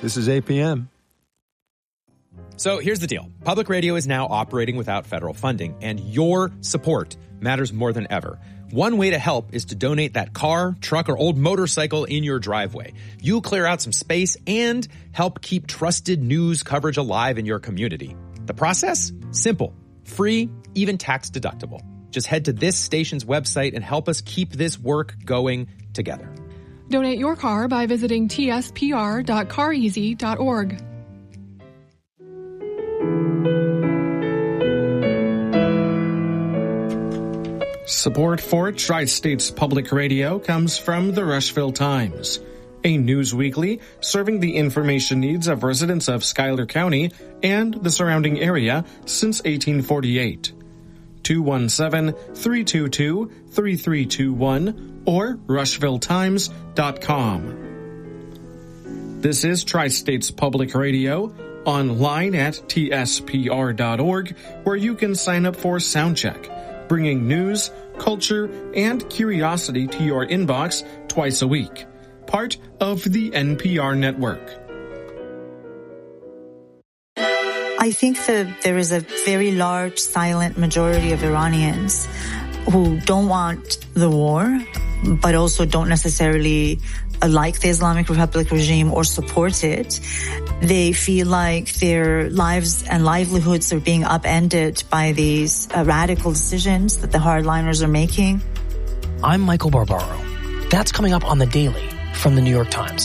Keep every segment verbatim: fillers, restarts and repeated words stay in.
This is A P M. So here's the deal. Public radio is now operating without federal funding, and your support matters more than ever. One way to help is to donate that car, truck, or old motorcycle in your driveway. You'll clear out some space and help keep trusted news coverage alive in your community. The process? Simple, free, even tax deductible. Just head to this station's website and help us keep this work going together. Donate your car by visiting t s p r dot car easy dot org. Support for Tri-States Public Radio comes from the Rushville Times, a news weekly serving the information needs of residents of Schuyler County and the surrounding area since eighteen forty-eight. two one seven, three two two, three three two one or rushville times dot com. This is Tri-States Public Radio, online at t s p r dot org, where you can sign up for Soundcheck, bringing news, culture, and curiosity to your inbox twice a week. Part of the N P R network. I think that there is a very large silent majority of Iranians who don't want the war, but also don't necessarily like the Islamic Republic regime or support it. They feel like their lives and livelihoods are being upended by these uh, radical decisions that the hardliners are making. I'm Michael Barbaro. That's coming up on The Daily from the New York Times.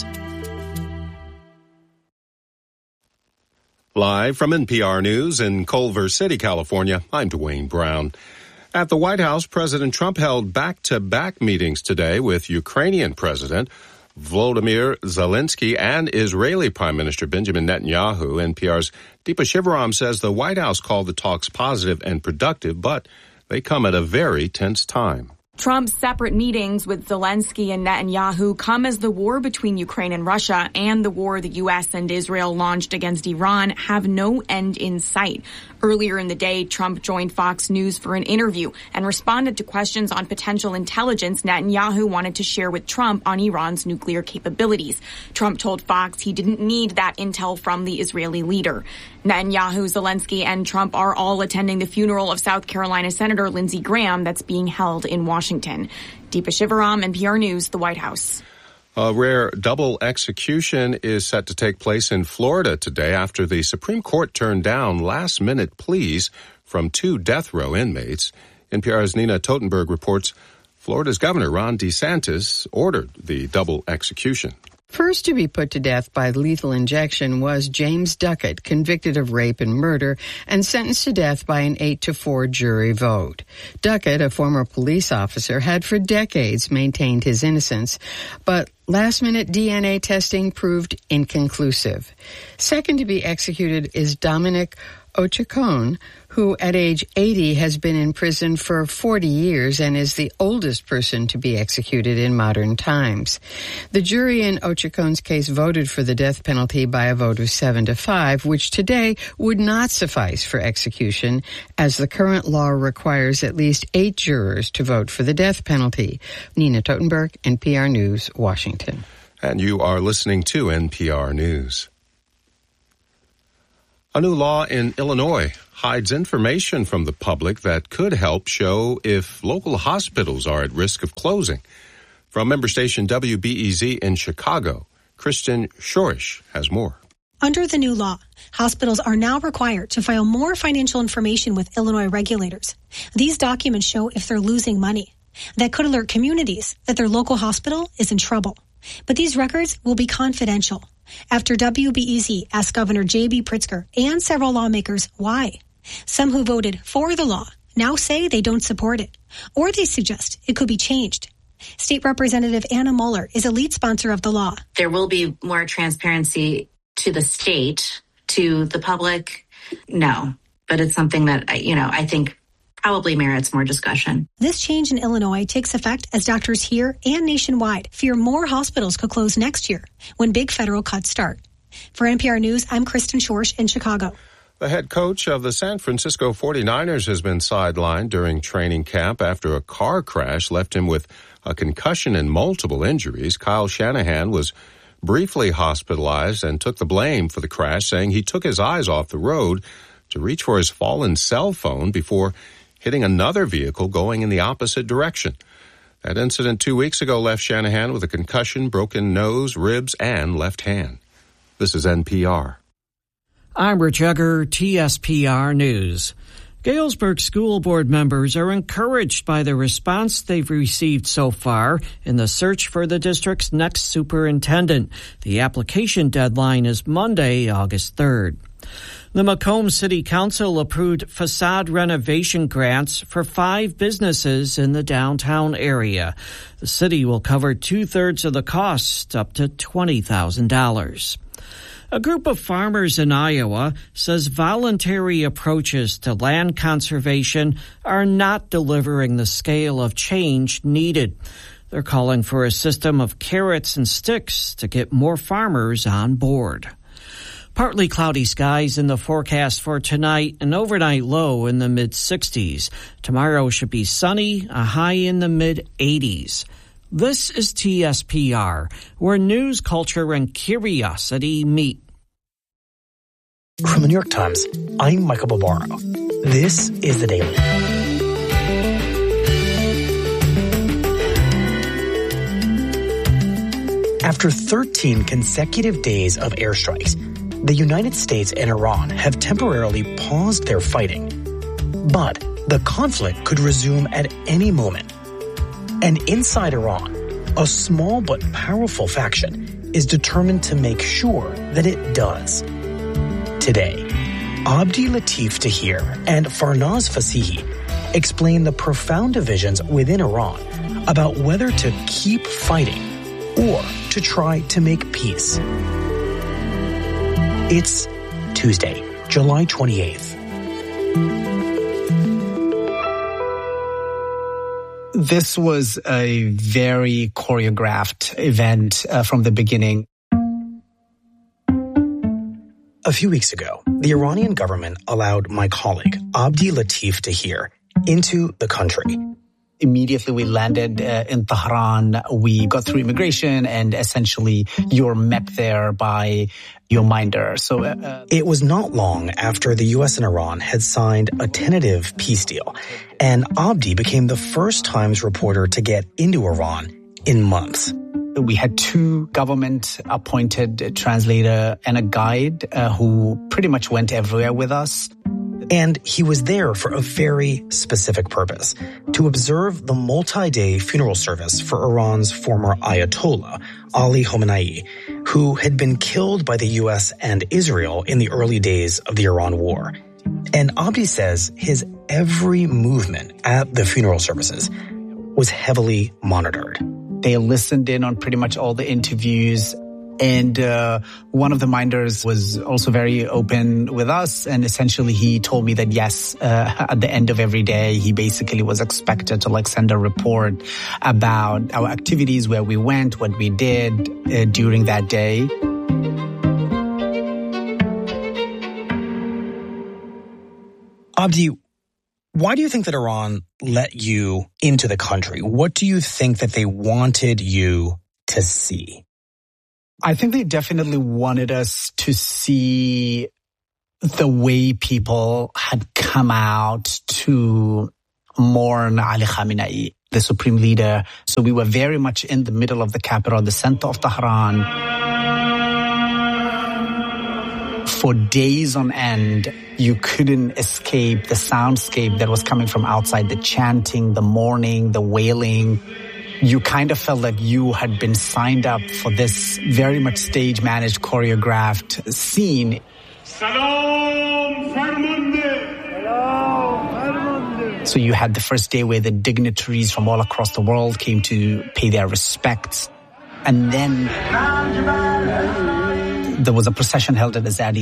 Live from N P R News in Culver City, California, I'm Dwayne Brown. At the White House, President Trump held back-to-back meetings today with Ukrainian President Volodymyr Zelensky and Israeli Prime Minister Benjamin Netanyahu. N P R's Deepa Shivaram says the White House called the talks positive and productive, but they come at a very tense time. Trump's separate meetings with Zelensky and Netanyahu come as the war between Ukraine and Russia and the war the U S and Israel launched against Iran have no end in sight. Earlier in the day, Trump joined Fox News for an interview and responded to questions on potential intelligence Netanyahu wanted to share with Trump on Iran's nuclear capabilities. Trump told Fox he didn't need that intel from the Israeli leader. Netanyahu, Zelensky, and Trump are all attending the funeral of South Carolina Senator Lindsey Graham that's being held in Washington. Deepa Shivaram, N P R News, the White House. A rare double execution is set to take place in Florida today after the Supreme Court turned down last-minute pleas from two death row inmates. N P R's Nina Totenberg reports Florida's Governor Ron DeSantis ordered the double execution. First to be put to death by lethal injection was James Duckett, convicted of rape and murder and sentenced to death by an eight to four jury vote. Duckett, a former police officer, had for decades maintained his innocence, but last-minute D N A testing proved inconclusive. Second to be executed is Dominic Ochacon, who at age eighty has been in prison for forty years and is the oldest person to be executed in modern times. The jury in Ochacon's case voted for the death penalty by a vote of seven to five, which today would not suffice for execution, as the current law requires at least eight jurors to vote for the death penalty. Nina Totenberg, N P R News, Washington. And you are listening to N P R News. A new law in Illinois hides information from the public that could help show if local hospitals are at risk of closing. From member station W B E Z in Chicago, Kristen Shorish has more. Under the new law, hospitals are now required to file more financial information with Illinois regulators. These documents show if they're losing money. That could alert communities that their local hospital is in trouble. But these records will be confidential. After W B E Z asked Governor J B Pritzker and several lawmakers why. Some who voted for the law now say they don't support it, or they suggest it could be changed. State Representative Anna Mueller is a lead sponsor of the law. There will be more transparency to the state, to the public. No, but it's something that, you know, I think probably merits more discussion. This change in Illinois takes effect as doctors here and nationwide fear more hospitals could close next year when big federal cuts start. For N P R News, I'm Kristen Schorsch in Chicago. The head coach of the San Francisco forty-niners has been sidelined during training camp after a car crash left him with a concussion and multiple injuries. Kyle Shanahan was briefly hospitalized and took the blame for the crash, saying he took his eyes off the road to reach for his fallen cell phone before hitting another vehicle going in the opposite direction. That incident two weeks ago left Shanahan with a concussion, broken nose, ribs, and left hand. This is N P R. I'm Rich Egger, T S P R News. Galesburg School Board members are encouraged by the response they've received so far in the search for the district's next superintendent. The application deadline is Monday, August third. The Macomb City Council approved facade renovation grants for five businesses in the downtown area. The city will cover two-thirds of the cost, up to twenty thousand dollars. A group of farmers in Iowa says voluntary approaches to land conservation are not delivering the scale of change needed. They're calling for a system of carrots and sticks to get more farmers on board. Partly cloudy skies in the forecast for tonight, an overnight low in the mid-sixties. Tomorrow should be sunny, a high in the mid-eighties. This is T S P R, where news, culture, and curiosity meet. From the New York Times, I'm Michael Barbaro. This is The Daily. After thirteen consecutive days of airstrikes, the United States and Iran have temporarily paused their fighting. But the conflict could resume at any moment. And inside Iran, a small but powerful faction is determined to make sure that it does. Today, Abdi Latif Tahir and Farnaz Fasihi explain the profound divisions within Iran about whether to keep fighting or to try to make peace. It's Tuesday, July twenty-eighth. This was a very choreographed event uh, from the beginning. A few weeks ago, the Iranian government allowed my colleague, Abdi Latif Tahir, into the country. Immediately we landed uh, in Tehran. We got through immigration and essentially you're met there by your minder. So uh, it was not long after the U S and Iran had signed a tentative peace deal, and Abdi became the first Times reporter to get into Iran in months. We had two government-appointed translator and a guide uh, who pretty much went everywhere with us. And he was there for a very specific purpose, to observe the multi-day funeral service for Iran's former Ayatollah, Ali Khamenei, who had been killed by the U S and Israel in the early days of the Iran war. And Abdi says his every movement at the funeral services was heavily monitored. They listened in on pretty much all the interviews. And uh, one of the minders was also very open with us. And essentially he told me that, yes, uh, at the end of every day, he basically was expected to like send a report about our activities, where we went, what we did uh, during that day. Abdi, why do you think that Iran let you into the country? What do you think that they wanted you to see? I think they definitely wanted us to see the way people had come out to mourn Ali Khamenei, the supreme leader. So we were very much in the middle of the capital, the center of Tehran. For days on end, you couldn't escape the soundscape that was coming from outside, the chanting, the mourning, the wailing. You kind of felt like you had been signed up for this very much stage-managed, choreographed scene. So you had the first day where the dignitaries from all across the world came to pay their respects. And then there was a procession held at Azadi